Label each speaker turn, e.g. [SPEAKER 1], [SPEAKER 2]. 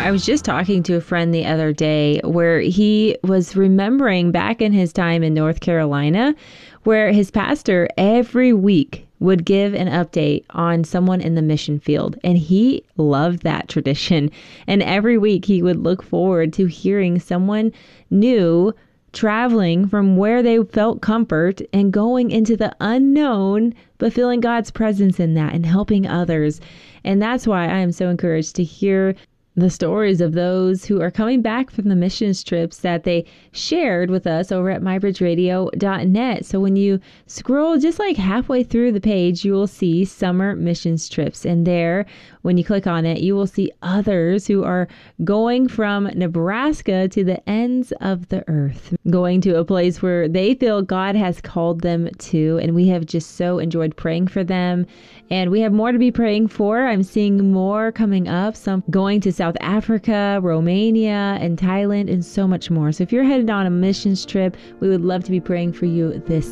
[SPEAKER 1] I was just talking to a friend the other day where he was remembering back in his time in North Carolina, where his pastor every week would give an update on someone in the mission field. And he loved that tradition. And every week he would look forward to hearing someone new traveling from where they felt comfort and going into the unknown, but feeling God's presence in that and helping others. And that's why I am so encouraged to hear the stories of those who are coming back from the missions trips that they shared with us over at mybridgeradio.net. So when you scroll just like halfway through the page, you will see summer missions trips. And there, when you click on it, you will see others who are going from Nebraska to the ends of the earth, going to a place where they feel God has called them to. And we have just so enjoyed praying for them. And we have more to be praying for. I'm seeing more coming up, some going to South Africa, Romania, and Thailand, and so much more. So if you're headed on a missions trip, we would love to be praying for you this